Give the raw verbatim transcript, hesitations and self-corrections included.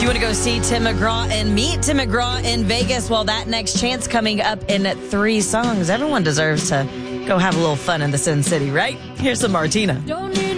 want to go see Tim McGraw and meet Tim McGraw in Vegas? Well, that next chance coming up in three songs. Everyone deserves to go have a little fun in the Sin City, right? Here's some Martina. Don't need